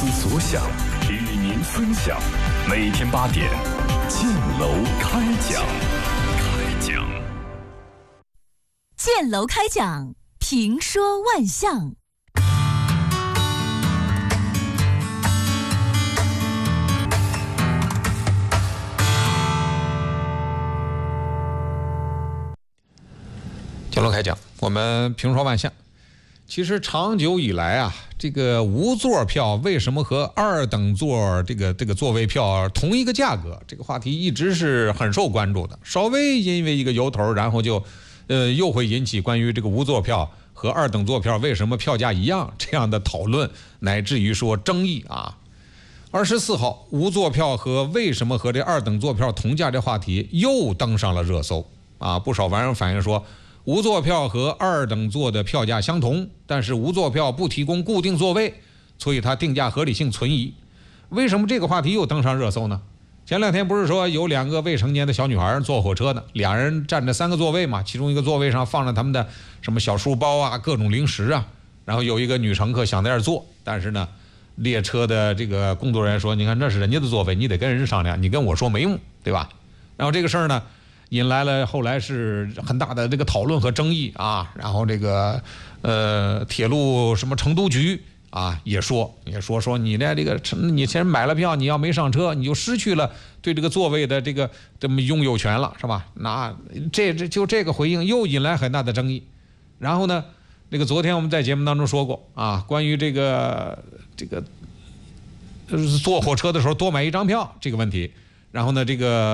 思所想，与您分享。每天8点，建楼开讲。 建楼开讲，评说万象。 建楼开讲，我们评说万象。其实长久以来啊，这个无座票为什么和二等座这个座位票同一个价格？这个话题一直是很受关注的。稍微因为一个由头，然后就又会引起关于这个无座票和二等座票为什么票价一样这样的讨论，乃至于说争议啊。24号，无座票和为什么和这二等座票同价这话题又登上了热搜啊！不少网友反映说，无座票和二等座的票价相同，但是无座票不提供固定座位，所以它定价合理性存疑。为什么这个话题又登上热搜呢？前2天不是说有2个未成年的小女孩坐火车呢，2人占着3个座位嘛，其中一个座位上放着他们的什么小书包啊、各种零食啊，然后有一个女乘客想在这儿坐，但是呢，列车的这个工作人员说：“你看这是人家的座位，你得跟人商量，你跟我说没用，对吧？”然后这个事儿呢，引来了后来是很大的这个讨论和争议啊。然后这个铁路什么成都局啊也说你的这个你先买了票，你要没上车，你就失去了对这个座位的这么拥有权了，是吧？那这个回应又引来很大的争议。然后呢，这个昨天我们在节目当中说过啊，关于这个坐火车的时候多买1张票这个问题。然后呢，这个